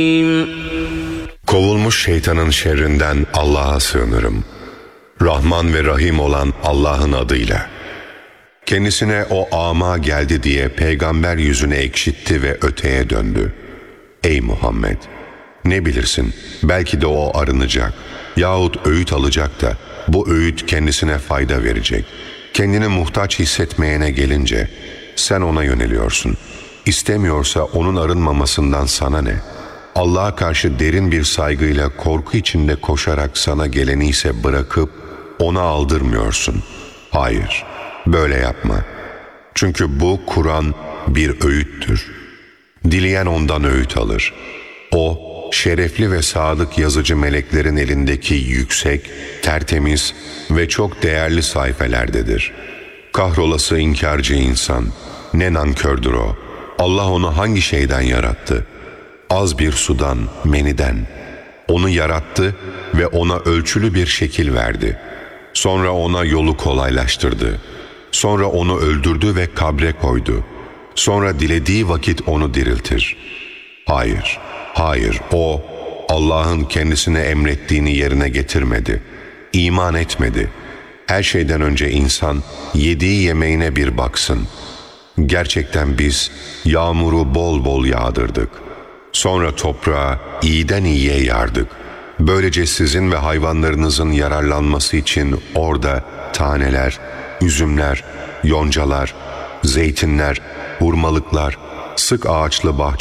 Kovulmuş şeytanın şerrinden Allah'a sığınırım. Rahman ve Rahim olan Allah'ın adıyla. Kendisine o ama geldi diye peygamber yüzünü ekşitti ve öteye döndü. Ey Muhammed! Ne bilirsin, belki de o arınacak yahut öğüt alacak da bu öğüt kendisine fayda verecek. Kendini muhtaç hissetmeyene gelince sen ona yöneliyorsun. İstemiyorsa onun arınmamasından sana ne? Allah'a karşı derin bir saygıyla korku içinde koşarak sana geleni ise bırakıp ona aldırmıyorsun. Hayır, böyle yapma. Çünkü bu Kur'an bir öğüttür. Dileyen ondan öğüt alır. O, şerefli ve sadık yazıcı meleklerin elindeki yüksek, tertemiz ve çok değerli sayfelerdedir. Kahrolası inkarcı insan, ne nankördür o. Allah onu hangi şeyden yarattı? Az bir sudan, meniden. Onu yarattı ve ona ölçülü bir şekil verdi. Sonra ona yolu kolaylaştırdı. Sonra onu öldürdü ve kabre koydu. Sonra dilediği vakit onu diriltir. Hayır, hayır, o Allah'ın kendisine emrettiğini yerine getirmedi. İman etmedi. Her şeyden önce insan yediği yemeğine bir baksın. Gerçekten biz yağmuru bol bol yağdırdık. Sonra toprağı iyiden iyiye yardık. Böylece sizin ve hayvanlarınızın yararlanması için orada taneler, üzümler, yoncalar, zeytinler, hurmalıklar, sık ağaçlı bahçeler,